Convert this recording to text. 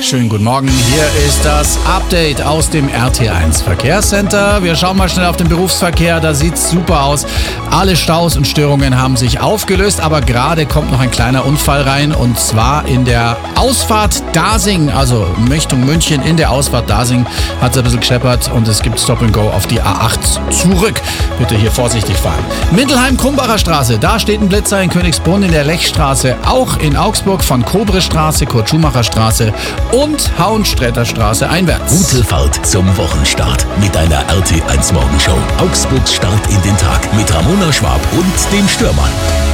Schönen guten Morgen, hier ist das Update aus dem RT1 Verkehrscenter. Wir schauen mal schnell auf den Berufsverkehr, da sieht's super aus. Alle Staus und Störungen haben sich aufgelöst, aber gerade kommt noch ein kleiner Unfall rein und zwar in der Ausfahrt Dasing, also Richtung München in der Ausfahrt Dasing hat es ein bisschen gescheppert und es gibt Stop and Go auf die A8 zurück. Bitte hier vorsichtig fahren. Mindelheim-Krumbacher Straße, da steht ein Blitzer in Königsbrunn in der Lechstraße, auch in Augsburg von Kobre-Straße, Kurt-Schumacher-Straße und Hauensträter Straße einwärts. Gute Fahrt zum Wochenstart mit einer RT1 Morgenshow. Augsburgs Start in den Tag mit Ramona Schwab und dem Stürmann.